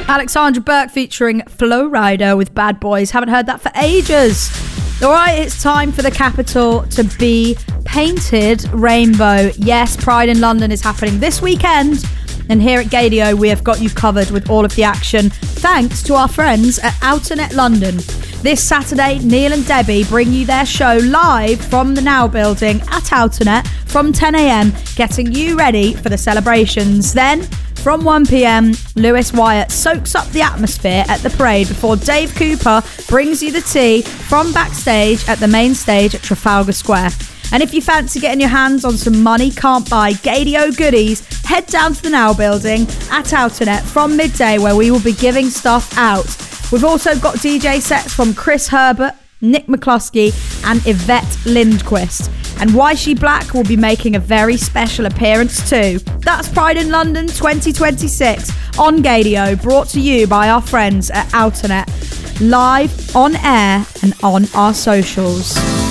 Alexandra Burke featuring Flow Rider with Bad Boys. Haven't heard that for ages. All right, it's time for the capital to be painted rainbow. Yes, Pride in London is happening this weekend. And here at Gaydio, we have got you covered with all of the action, thanks to our friends at Outernet London. This Saturday, Neil and Debbie bring you their show live from the Now Building at Outernet from 10 a.m, getting you ready for the celebrations. Then, from 1 p.m, Lewis Wyatt soaks up the atmosphere at the parade before Dave Cooper brings you the tea from backstage at the main stage at Trafalgar Square. And if you fancy getting your hands on some money can't buy Gaydio goodies, head down to the Now Building at Outernet from midday, where we will be giving stuff out. We've also got DJ sets from Chris Herbert, Nick McCluskey and Yvette Lindquist. And Why She Black will be making a very special appearance too. That's Pride in London 2026 on Gaydio, brought to you by our friends at Outernet. Live, on air and on our socials.